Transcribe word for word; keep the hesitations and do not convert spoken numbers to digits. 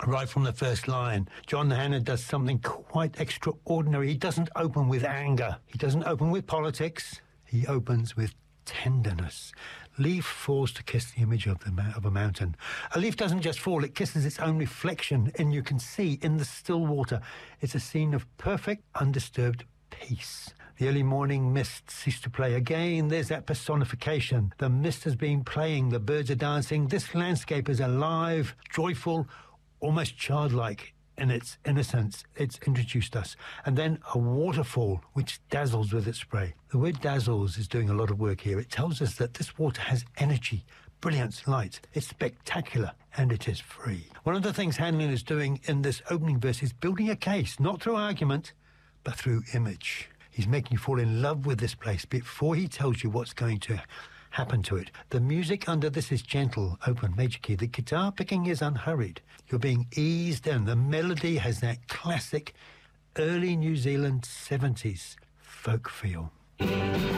right from the first line. John Hannah does something quite extraordinary. He doesn't open with anger. He doesn't open with politics. He opens with tenderness. Leaf falls to kiss the image of, the ma- of a mountain. A leaf doesn't just fall, it kisses its own reflection, and you can see in the still water. It's a scene of perfect, undisturbed peace. The early morning mist ceased to play. Again, there's that personification. The mist has been playing, the birds are dancing. This landscape is alive, joyful, almost childlike in its innocence. It's introduced us. And then a waterfall which dazzles with its spray. The word dazzles is doing a lot of work here. It tells us that this water has energy, brilliance, light. It's spectacular, and it is free. One of the things Hanlon is doing in this opening verse is building a case, not through argument, but through image. He's making you fall in love with this place before he tells you what's going to happen to it. The music under this is gentle, open, major key. The guitar picking is unhurried. You're being eased in. The melody has that classic early New Zealand seventies folk feel.